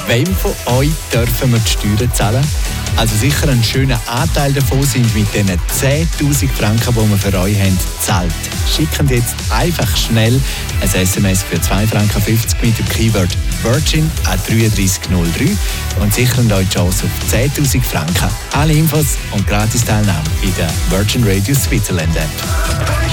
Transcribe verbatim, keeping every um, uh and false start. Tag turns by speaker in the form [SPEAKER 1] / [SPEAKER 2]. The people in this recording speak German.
[SPEAKER 1] Wem von euch dürfen wir die Steuern zahlen? Also sicher ein schöner Anteil davon sind mit diesen zehntausend Franken, die wir für euch haben, gezahlt. Schickt jetzt einfach schnell ein S M S für zwei Franken fünfzig mit dem Keyword Virgin an drei drei null drei und sichern euch die Chance auf zehntausend Franken. Alle Infos und Gratis-Teilnahme in der Virgin Radio Switzerland App.